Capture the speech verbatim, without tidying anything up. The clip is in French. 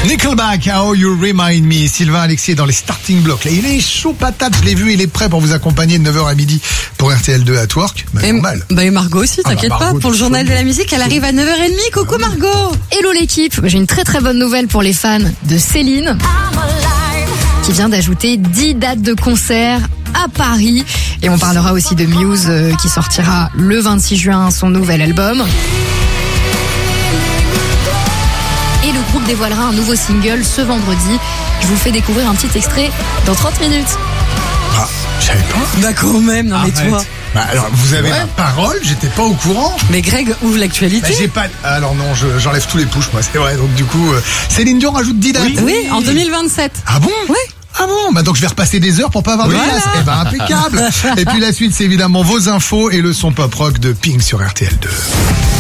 Nickelback, How You Remind Me. Sylvain Alexis est dans les starting blocks. Là, il est chaud patate, je l'ai vu, il est prêt pour vous accompagner de neuf heures à midi pour R T L deux à Twerk. Bah, et, normal. Bah et Margot aussi, t'inquiète ah bah pas, pour le journal de la musique, elle arrive à neuf heures trente. Coucou Margot. Hello l'équipe, j'ai une très très bonne nouvelle pour les fans de Céline, qui vient d'ajouter dix dates de concert à Paris. Et on parlera aussi de Muse euh, qui sortira le vingt-six juin son nouvel album. Et le groupe dévoilera un nouveau single ce vendredi. Je vous fais découvrir un petit extrait dans trente minutes. Ah, je savais pas. Bah quand même, non mais Arrête. toi. Bah alors, vous avez Ouais. la parole, j'étais pas au courant. Mais Greg ouvre l'actualité. Bah, j'ai pas. Alors non, je- j'enlève tous les pushs, moi, c'est vrai. Donc du coup, euh, Céline Dion rajoute dix dates. Oui, en deux mille vingt-sept. Ah bon? Oui. Ah bon, bah donc je vais repasser des heures pour pas avoir de Voilà. place. Eh ben impeccable. Et puis la suite, c'est évidemment vos infos et le son pop rock de Pink sur R T L deux.